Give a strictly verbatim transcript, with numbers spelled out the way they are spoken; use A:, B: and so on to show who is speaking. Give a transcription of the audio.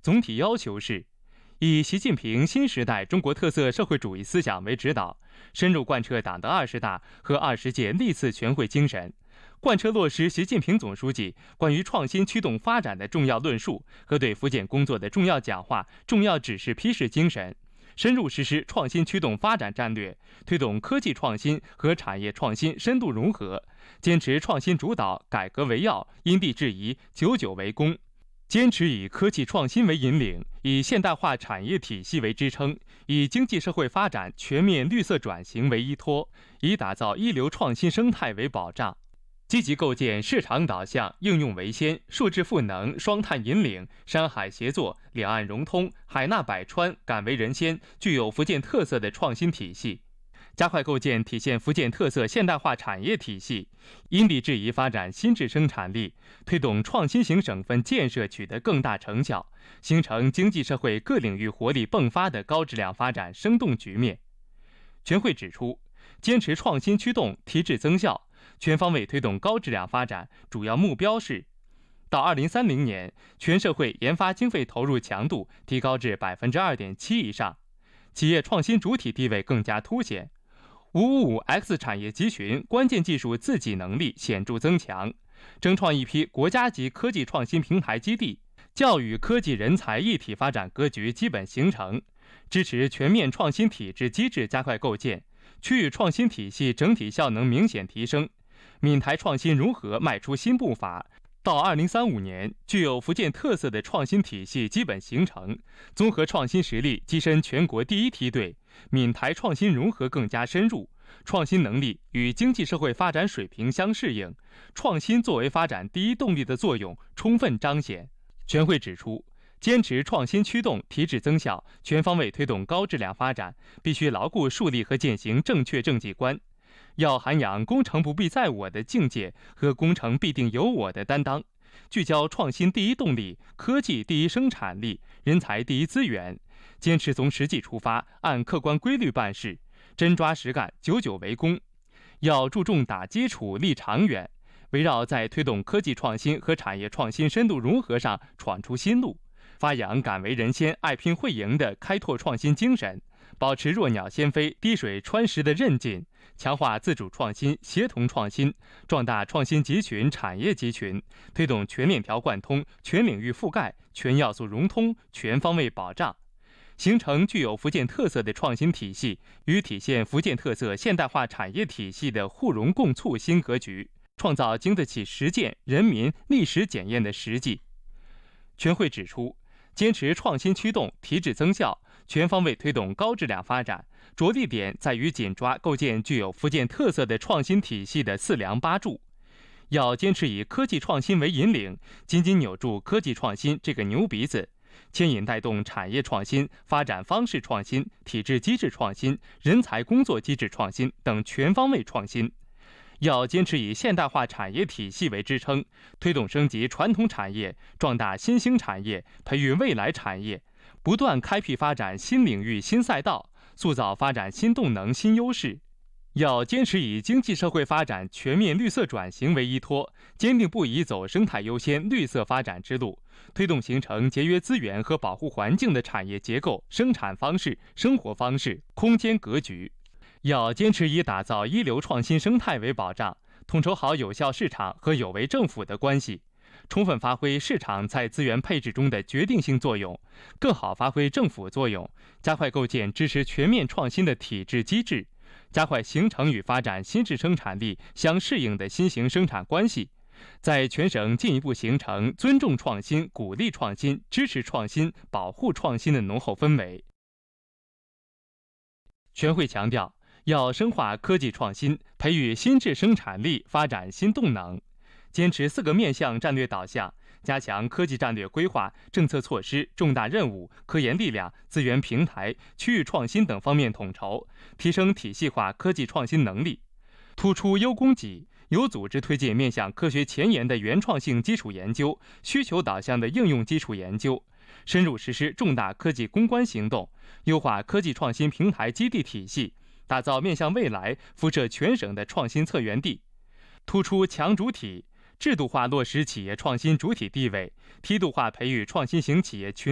A: 总体要求是：以习近平新时代中国特色社会主义思想为指导，深入贯彻党的二十大和二十届历次全会精神，贯彻落实习近平总书记关于创新驱动发展的重要论述和对福建工作的重要讲话、重要指示批示精神，深入实施创新驱动发展战略，推动科技创新和产业创新深度融合，坚持创新主导、改革为要、因地制宜、久久为功。坚持以科技创新为引领，以现代化产业体系为支撑，以经济社会发展全面绿色转型为依托，以打造一流创新生态为保障，积极构建市场导向、应用为先、数字赋能、双碳引领、山海协作、两岸融通、海纳百川、敢为人先、具有福建特色的创新体系。加快构建体现福建特色现代化产业体系，因地制宜发展新质生产力，推动创新型省份建设取得更大成效，形成经济社会各领域活力迸发的高质量发展生动局面。全会指出，坚持创新驱动、提质增效，全方位推动高质量发展，主要目标是：到二零三零年，全社会研发经费投入强度提高至百分之二点七以上，企业创新主体地位更加凸显。五五五 X 产业集群关键技术自给能力显著增强，争创一批国家级科技创新平台基地，教育科技人才一体发展格局基本形成，支持全面创新体制机制加快构建，区域创新体系整体效能明显提升，闽台创新融合迈出新步伐。到二零三五年，具有福建特色的创新体系基本形成，综合创新实力跻身全国第一梯队，闽台创新融合更加深入，创新能力与经济社会发展水平相适应，创新作为发展第一动力的作用充分彰显。全会指出，坚持创新驱动、提质增效，全方位推动高质量发展，必须牢固树立和践行正确政绩观，要涵养工程不必在我的境界和工程必定有我的担当，聚焦创新第一动力、科技第一生产力、人才第一资源，坚持从实际出发，按客观规律办事，真抓实干，久久为功。要注重打基础、立长远，围绕在推动科技创新和产业创新深度融合上闯出新路，发扬敢为人先、爱拼会赢的开拓创新精神，保持弱鸟先飞、滴水穿石的韧劲，强化自主创新、协同创新，壮大创新集群、产业集群，推动全链条贯通、全领域覆盖、全要素融通、全方位保障，形成具有福建特色的创新体系与体现福建特色现代化产业体系的互融共促新格局，创造经得起实践、人民历史检验的实际。全会指出，坚持创新驱动、提质增效，全方位推动高质量发展，着力点在于紧抓构建具有福建特色的创新体系的四梁八柱，要坚持以科技创新为引领，紧紧扭住科技创新这个牛鼻子，牵引带动产业创新、发展方式创新、体制机制创新、人才工作机制创新等全方位创新。要坚持以现代化产业体系为支撑，推动升级传统产业，壮大新兴产业，培育未来产业，不断开辟发展新领域新赛道，塑造发展新动能新优势。要坚持以经济社会发展全面绿色转型为依托，坚定不移走生态优先、绿色发展之路，推动形成节约资源和保护环境的产业结构、生产方式、生活方式、空间格局。要坚持以打造一流创新生态为保障，统筹好有效市场和有为政府的关系，充分发挥市场在资源配置中的决定性作用，更好发挥政府作用，加快构建支持全面创新的体制机制，加快形成与发展新质生产力相适应的新型生产关系，在全省进一步形成尊重创新、鼓励创新、支持创新、保护创新的浓厚氛围。全会强调，要深化科技创新，培育新质生产力，发展新动能，坚持四个面向战略导向，加强科技战略规划、政策措施、重大任务、科研力量、资源平台、区域创新等方面统筹，提升体系化科技创新能力，突出优供给，有组织推进面向科学前沿的原创性基础研究、需求导向的应用基础研究，深入实施重大科技攻关行动，优化科技创新平台基地体系，打造面向未来、辐射全省的创新策源地，突出强主体，制度化落实企业创新主体地位，梯度化培育创新型企业群